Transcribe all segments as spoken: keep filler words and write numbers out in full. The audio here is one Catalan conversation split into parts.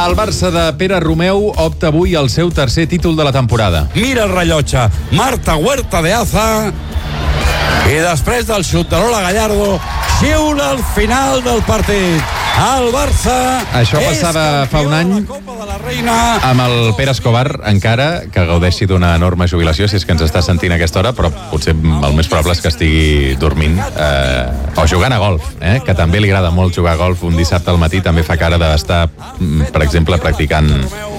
El Barça de Pere Romeu opta avui al seu tercer títol de la temporada. Mira el rellotge, Marta Huerta de Aza, i després del xut de Lola Gallardo xiula al final del partit. El Barça Això passava fa un any amb el Pere Escobar, encara que gaudeixi d'una enorme jubilació, si és que ens està sentint a aquesta hora, però potser el més probable és que estigui dormint eh, o jugant a golf, eh, que també li agrada molt jugar a golf. Un dissabte al matí també fa cara d'estar, per exemple, practicant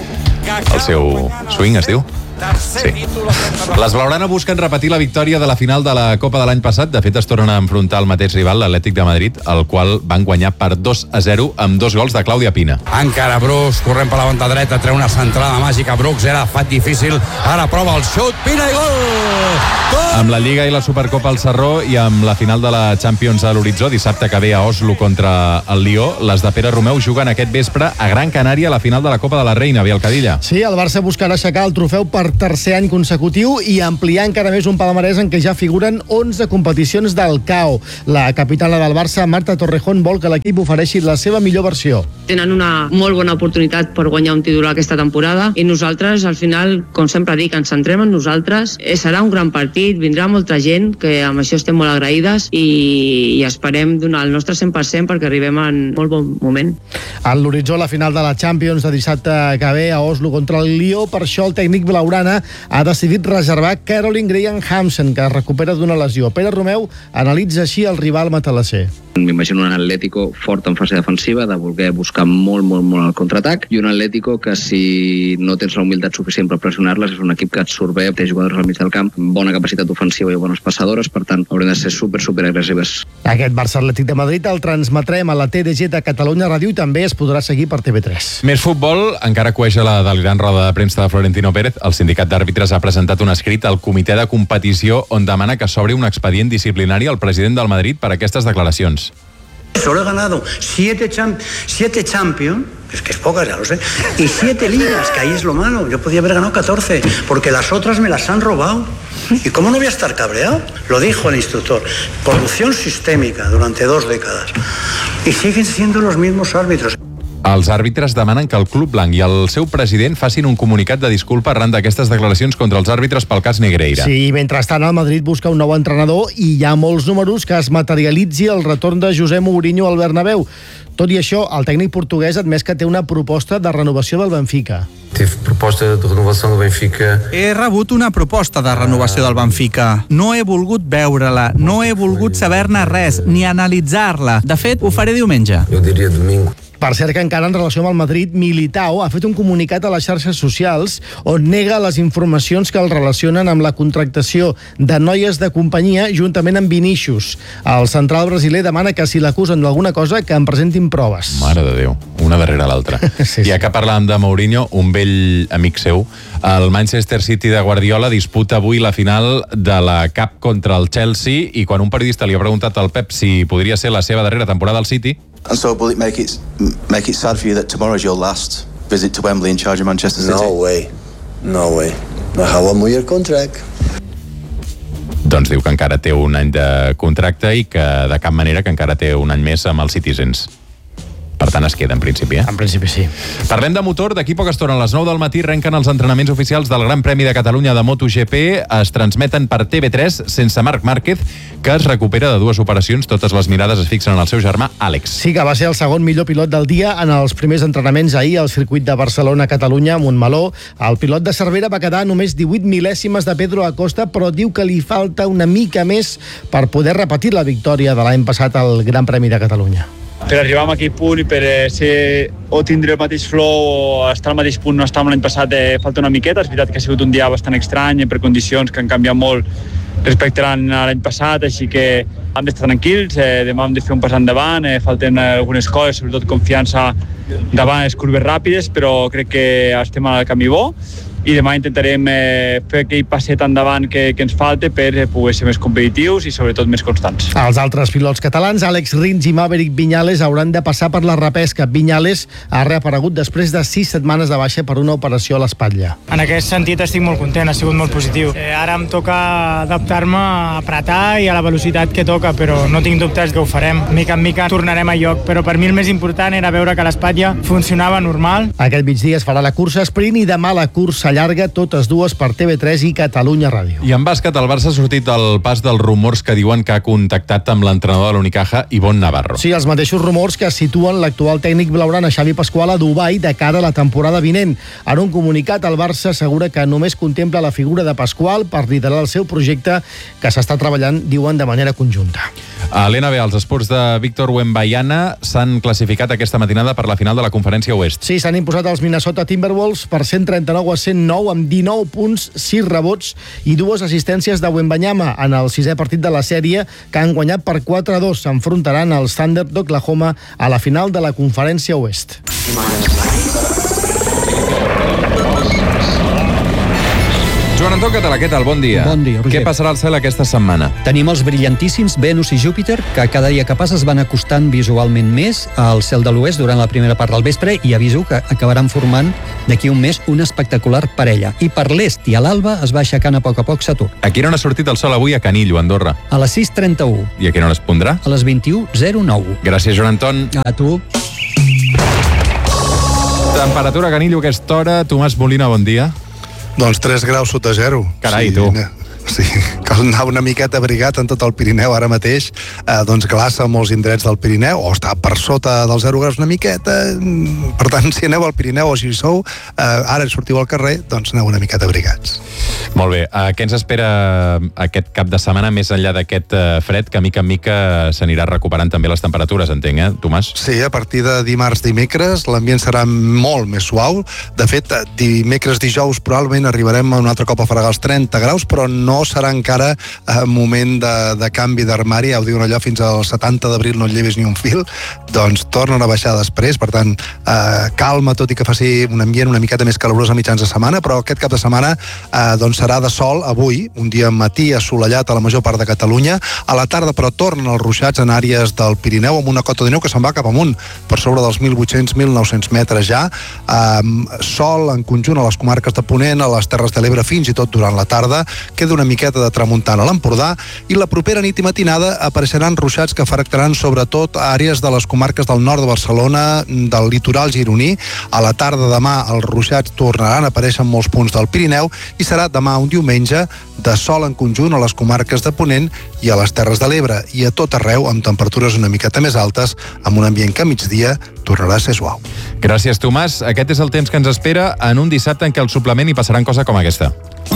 el seu swing, es diu? Sí. Les Blaugrana busquen repetir la victòria de la final de la Copa de l'any passat. De fet, es tornen a enfrontar al mateix rival, l'Atlètic de Madrid, el qual van guanyar per dos a zero amb dos gols de Clàudia Pina. Encara Brooks, corrent per la banda dreta, treu una centrada màgica. Brooks era fat difícil, ara prova el xut, Pina i gol! Gol! Amb la Lliga i la Supercopa al Sarró i amb la final de la Champions a l'horitzó, dissabte que ve a Oslo contra el Lió, les de Pere Romeu juguen aquest vespre a Gran Canària a la final de la Copa de la Reina, Biel Cadilla. Sí, el Barça buscarà aixecar el trofeu per tercer any consecutiu i ampliar encara més un palmarès en què ja figuren onze competicions del C A O. La capitana del Barça, Marta Torrejón, vol que l'equip ofereixi la seva millor versió. Tenen una molt bona oportunitat per guanyar un títol aquesta temporada i nosaltres, al final, com sempre dic, ens centrem en nosaltres. Eh, serà un gran partit, vindrà molta gent, que amb això estem molt agraïdes i, i esperem donar el nostre cent per cent perquè arribem en molt bon moment. En l'horitzó, la final de la Champions de dissabte que ve a Oslo contra el Lió. Per això el tècnic blaugrana ha decidit reservar Caroline Graham Hansen, que es recupera d'una lesió. Pere Romeu analitza així el rival matalasser. M'imagino un Atlético fort en fase defensiva, de voler buscar molt, molt, molt el contraatac, i un Atlético que, si no tens la humilitat suficient per pressionar-les, és un equip que et surt bé, té jugadors al mig del camp, bona capacitat ofensiva i bones passadores, per tant, haurem de ser super, super agressives. Aquest Barça Atlètic de Madrid el transmetrem a la T D G de Catalunya Ràdio i també es podrà seguir per T V tres. Més futbol, encara coeix a la delirant roda de premsa de Florentino Pérez. El sindicat d'àrbitres ha presentat un escrit al comitè de competició on demana que s'obri un expedient disciplinari al president del Madrid per aquestes declaracions. Solo he ganado siete, champ siete Champions, es que es pocas, ya lo sé, y siete ligas, que ahí es lo malo. Yo podía haber ganado catorce, porque las otras me las han robado. ¿Y cómo no voy a estar cabreado? Lo dijo el instructor. Corrupción sistémica durante dos décadas. Y siguen siendo los mismos árbitros. Els àrbitres demanen que el Club Blanc i el seu president facin un comunicat de disculpa arran d'aquestes declaracions contra els àrbitres pel cas Negreira. Sí, mentrestant el Madrid busca un nou entrenador i hi ha molts números que es materialitzi el retorn de José Mourinho al Bernabéu. Tot i això, el tècnic portuguès ha admès que té una proposta de renovació del Benfica. Tive proposta de renovació del Benfica. He rebut una proposta de renovació del Benfica. No he volgut veure-la, no he volgut saber-ne res, ni analitzar-la. De fet, ho faré diumenge. Jo diria domingo. Per cert que encara en relació amb el Madrid, Militao ha fet un comunicat a les xarxes socials on nega les informacions que el relacionen amb la contractació de noies de companyia juntament amb Vinícius. El central brasiler demana que si l'acusen d'alguna cosa que en presentin proves. Mare de Déu, una darrere l'altra. sí, sí. Ja que parlàvem de Mourinho, un vell amic seu, el Manchester City de Guardiola disputa avui la final de la Cup contra el Chelsea i quan un periodista li ha preguntat al Pep si podria ser la seva darrera temporada al City. And so will it make it make it sad for you that tomorrow is your last visit to Wembley in charge of Manchester City? No way. No way. I have one more year contract. Doncs diu que encara té un any de contracte i que de cap manera que encara té un any més amb els Citizens. Per tant, es queda, en principi, eh? En principi, sí. Parlem de motor. D'aquí poca estona, a les nou del matí, arrenquen els entrenaments oficials del Gran Premi de Catalunya de MotoGP. Es transmeten per T V tres sense Marc Márquez, que es recupera de dues operacions. Totes les mirades es fixen en el seu germà, Àlex. Sí, que va ser el segon millor pilot del dia en els primers entrenaments ahir al circuit de Barcelona-Catalunya, Montmeló. El pilot de Cervera va quedar només divuit mil·lèsimes de Pedro Acosta, però diu que li falta una mica més per poder repetir la victòria de l'any passat al Gran Premi de Catalunya. Per arribar a aquell punt i per ser o tindre el mateix flow o estar al mateix punt no estàvem l'any passat, eh, falta una miqueta. És veritat que ha sigut un dia bastant estrany per condicions que han canviat molt respecte a l'any passat, així que hem d'estar tranquils, eh, demà hem de fer un pas endavant, eh, falten algunes coses, sobretot confiança davant les curves ràpides, però crec que estem al camí bo i demà intentarem eh, fer aquell passet endavant que, que ens falta per eh, poder ser més competitius i sobretot més constants. Els altres pilots catalans, Àlex Rins i Maverick Viñales, hauran de passar per la repesca. Viñales ha reaparegut després de sis setmanes de baixa per una operació a l'espatlla. En aquest sentit estic molt content, ha sigut molt positiu. Eh, ara em toca adaptar-me a apretar i a la velocitat que toca, però no tinc dubtes que ho farem. Mica en mica tornarem a lloc, però per mi el més important era veure que l'espatlla funcionava normal. Aquest migdia es farà la cursa sprint i demà la cursa llarga, totes dues per T V tres i Catalunya Ràdio. I en bàsquet, el Barça ha sortit al pas dels rumors que diuen que ha contactat amb l'entrenador de l'Unicaja, Ivonne Navarro. Sí, els mateixos rumors que situen l'actual tècnic blaugrana Xavi Pascual a Dubai de cara a la temporada vinent. En un comunicat, el Barça assegura que només contempla la figura de Pascual per liderar el seu projecte que s'està treballant, diuen, de manera conjunta. A l'N B A, els esports de Víctor Wembanyama s'han classificat aquesta matinada per la final de la Conferència Oest. Sí, s'han imposat els Minnesota Timberwolves per cent trenta-nou a cent nou amb dinou punts, sis rebots i dues assistències de Wembanyama en el sisè partit de la sèrie, que han guanyat per quatre a dos. S'enfrontaran als Thunder d'Oklahoma a la final de la Conferència Oest. Joan Anton Català, què tal? Bon dia. Bon dia, Roger. Què passarà al cel aquesta setmana? Tenim els brillantíssims Venus i Júpiter, que cada dia que passa es van acostant visualment més al cel de l'oest durant la primera part del vespre, i aviso que acabaran formant d'aquí un mes una espectacular parella. I per l'est i a l'alba es va aixecant a poc a poc Saturn. A quina hora ha sortit el sol avui a Canillo, Andorra? A les sis trenta-u. I a quina hora es pondrà? A les vint-i-u zero nou. Gràcies, Joan Anton. A tu. Temperatura a Canillo a aquesta hora. Tomàs Molina, bon dia. Doncs tres graus sota zero. Carai, sí, tu. Sí, cal anar una miqueta abrigat en tot el Pirineu ara mateix, eh, doncs glaça a molts indrets del Pirineu, o està per sota dels zero graus una miqueta, per tant, si aneu al Pirineu o si hi sou, eh, ara sortiu al carrer, doncs aneu una miqueta abrigats. Molt bé, uh, què ens espera aquest cap de setmana, més enllà d'aquest uh, fred, que mica en mica s'anirà recuperant també les temperatures, entenc, eh, Tomàs? Sí, a partir de dimarts, dimecres, l'ambient serà molt més suau. De fet, dimecres, dijous, probablement arribarem un altre cop a fregar els trenta graus, però no serà encara eh, moment de, de canvi d'armari, ja ho diuen allò, fins al setanta d'abril no et llevis ni un fil, doncs tornen a baixar després, per tant, eh, calma, tot i que faci un ambient una miqueta més calorós a mitjans de setmana, però aquest cap de setmana eh, doncs serà de sol avui, un dia matí assolellat a la major part de Catalunya, a la tarda però tornen els ruixats en àrees del Pirineu amb una cota de neu que se'n va cap amunt, per sobre dels mil vuit-cents a mil nou-cents metres ja, eh, sol en conjunt a les comarques de Ponent, a les Terres de l'Ebre, fins i tot durant la tarda, queda una miqueta de tramuntana a l'Empordà, i la propera nit i matinada apareixeran ruixats que afectaran sobretot àrees de les comarques del nord de Barcelona, del litoral gironí. A la tarda demà els ruixats tornaran a aparèixer en molts punts del Pirineu i serà demà un diumenge de sol en conjunt a les comarques de Ponent i a les Terres de l'Ebre, i a tot arreu amb temperatures una miqueta més altes, amb un ambient que a migdia tornarà a ser suau. Gràcies, Tomàs. Aquest és el temps que ens espera en un dissabte en què al suplement hi passaran coses com aquesta.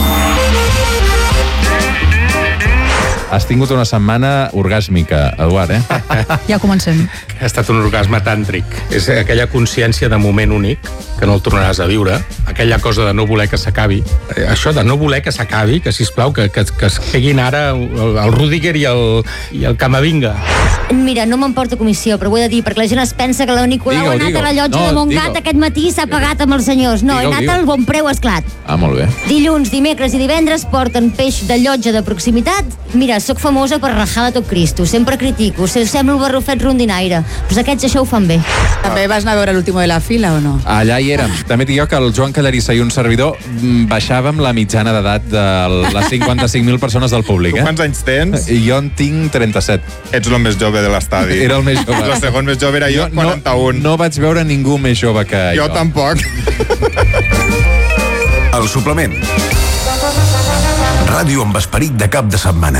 Has tingut una setmana orgàsmica, Eduard, eh? Ja comencem. Ha estat un orgasme tàntric. És aquella consciència de moment únic, que no el tornaràs a viure, aquella cosa de no voler que s'acabi. Això de no voler que s'acabi, que sisplau, que, que, que es peguin ara el, el Rudiger i el, i el Camavinga. Mira, no m'emporta comissió, però ho he de dir, perquè la gent es pensa que la Nicolau ha anat a la llotja no, de Montgat digo. Aquest matí s'ha pagat amb els senyors. No, digo, he anat digo. Al bon preu esclat. Ah, molt bé. Dilluns, dimecres i divendres porten peix de llotja de proximitat. Mira, sóc famosa per rajar de tot Cristo. Sempre critico, semblo el barrufet rondinaire. Però aquests això ho fan bé. També vas anar a veure l'último de la fila o no? Allà hi érem. També dic jo que el Joan Callarissa i un servidor baixàvem la mitjana d'edat de les cinquanta-cinc mil persones del públic. Tu quants eh? anys tens? Jo en tinc trenta-set. Ets el més jove de l'estadi. Era el més jove. El segon més jove era jo, jo quaranta-un. No, no vaig veure ningú més jove que jo. Jo tampoc. El suplement. Ràdio amb esperit de cap de setmana.